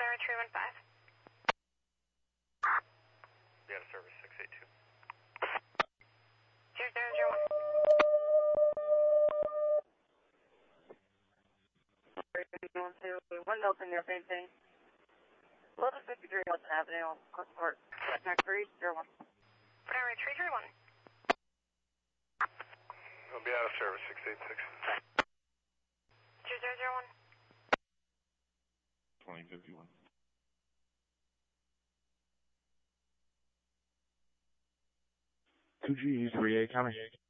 Whatever, 315. Be out of service, 682. 0001. One Milton, your same thing. Lotus 53 Wilson Avenue, Court, Next 301. Whatever, 331. We'll be out of service, 686. 2001. 2051. 2G, 3A, coming.